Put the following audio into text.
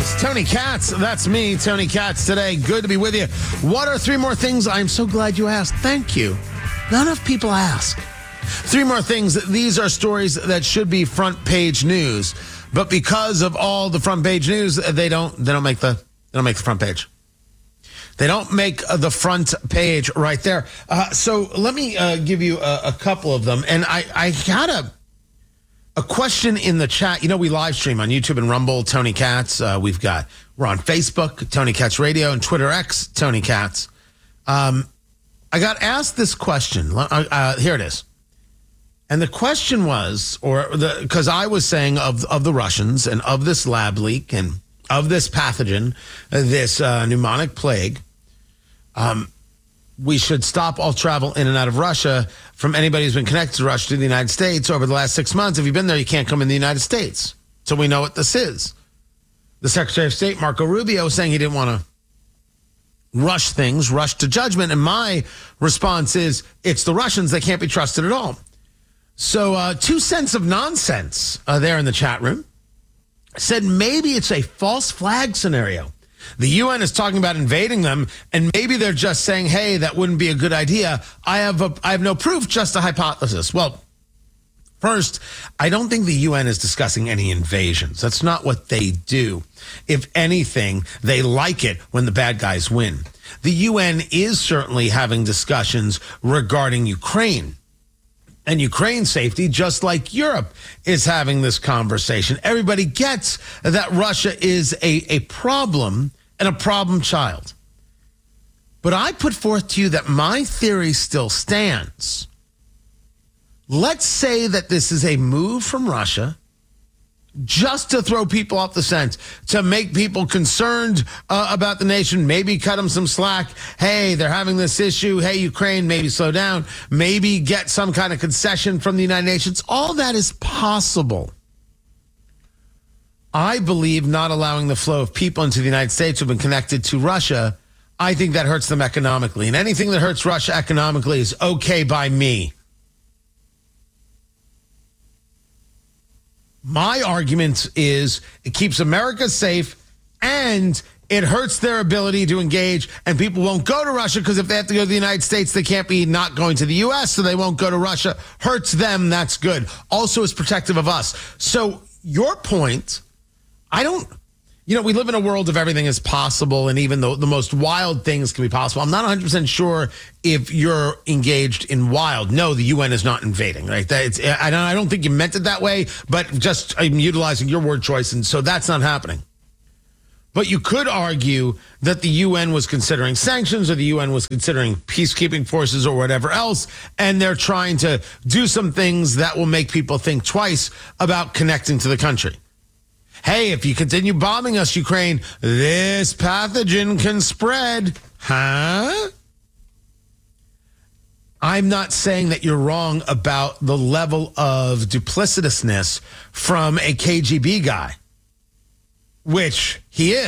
It's Tony Katz. That's me, Tony Katz, today. Good to be with you. What are three more things? I'm so glad you asked. Thank you. Not enough people ask. Three more things. These are stories that should be front page news, but because of all the front page news, they don't make the front page. They don't make the front page right there. So let me give you a couple of them. And I got a question in the chat. You know, we live stream on YouTube and Rumble, Tony Katz. We're on Facebook, Tony Katz Radio, and Twitter X, Tony Katz. I got asked this question. Here it is. And the question was, because I was saying of the Russians and of this lab leak and of this pathogen, this pneumonic plague, we should stop all travel in and out of Russia from anybody who's been connected to Russia to the United States over the last 6 months. If you've been there, you can't come in the United States. So we know what this is. The Secretary of State, Marco Rubio, was saying he didn't want to rush to judgment. And my response is, it's the Russians. They can't be trusted at all. So 2 cents of nonsense there in the chat room said maybe it's a false flag scenario. The UN is talking about invading them, and maybe they're just saying, hey, that wouldn't be a good idea. I have no proof, just a hypothesis. Well, first, I don't think the UN is discussing any invasions. That's not what they do. If anything, they like it when the bad guys win. The UN is certainly having discussions regarding Ukraine and Ukraine's safety, just like Europe is having this conversation. Everybody gets that Russia is a problem and a problem child. But I put forth to you that my theory still stands. Let's say that this is a move from Russia just to throw people off the scent, to make people concerned about the nation, maybe cut them some slack. Hey, they're having this issue. Hey, Ukraine, maybe slow down. Maybe get some kind of concession from the United Nations. All that is possible. I believe not allowing the flow of people into the United States who have been connected to Russia, I think that hurts them economically. And anything that hurts Russia economically is okay by me. My argument is it keeps America safe and it hurts their ability to engage, and people won't go to Russia because if they have to go to the United States, they can't be not going to the U.S., so they won't go to Russia. Hurts them, that's good. Also is protective of us. So your point, we live in a world of everything is possible, and even the most wild things can be possible. I'm not 100% sure if you're engaged in wild. No, the UN is not invading. Right? I don't think you meant it that way, but just I'm utilizing your word choice, and so that's not happening. But you could argue that the UN was considering sanctions, or the UN was considering peacekeeping forces or whatever else, and they're trying to do some things that will make people think twice about connecting to the country. Hey, if you continue bombing us, Ukraine, this pathogen can spread. Huh? I'm not saying that you're wrong about the level of duplicitousness from a KGB guy, which he is.